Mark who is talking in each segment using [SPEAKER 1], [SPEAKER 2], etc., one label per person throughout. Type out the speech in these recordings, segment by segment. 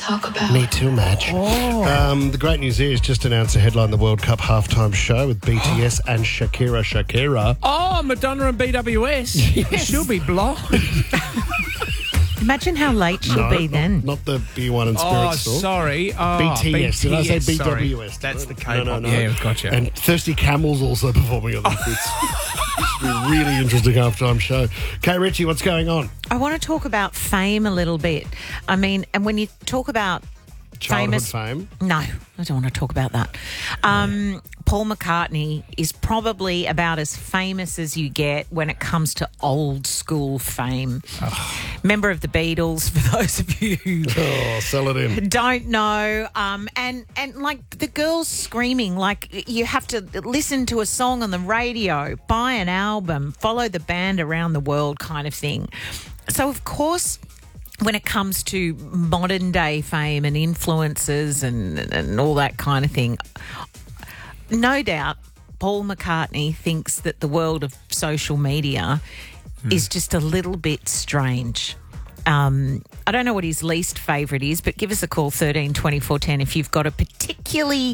[SPEAKER 1] talk about.
[SPEAKER 2] Me too, Madge. The great news is just announced to headline the World Cup halftime show with BTS and Shakira.
[SPEAKER 3] Oh, Madonna and BWS. She'll be blind.
[SPEAKER 4] Imagine how late she'll be then.
[SPEAKER 2] Not the beer, wine and
[SPEAKER 3] Oh,
[SPEAKER 2] spirits store.
[SPEAKER 3] sorry. Oh,
[SPEAKER 2] BTS. Did I say
[SPEAKER 3] BTS, sorry.
[SPEAKER 2] BWS?
[SPEAKER 3] That's the K-pop.
[SPEAKER 2] No.
[SPEAKER 3] Yeah, gotcha.
[SPEAKER 2] And Thirsty Camel's also performing on this. It's a really interesting halftime show. Kay Ritchie, what's going on?
[SPEAKER 4] I want to talk about fame a little bit. I mean, and when you talk about
[SPEAKER 2] Childhood
[SPEAKER 4] famous
[SPEAKER 2] fame?
[SPEAKER 4] No, I don't want to talk about that. Paul McCartney is probably about as famous as you get when it comes to old school fame. Member of the Beatles, for those of you who
[SPEAKER 2] sell it in.
[SPEAKER 4] don't know. And like the girls screaming, like you have to listen to a song on the radio, buy an album, follow the band around the world kind of thing. So, of course, when it comes to modern day fame and influences and all that kind of thing, no doubt Paul McCartney thinks that the world of social media is just a little bit strange. I don't know what his least favourite is, but give us a call 13 24 10 if you've got a particularly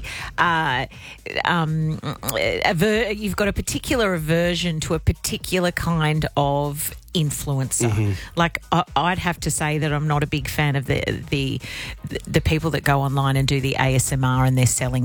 [SPEAKER 4] you've got a particular aversion to a particular kind of influencer. Like I'd have to say that I'm not a big fan of the people that go online and do the ASMR and they're selling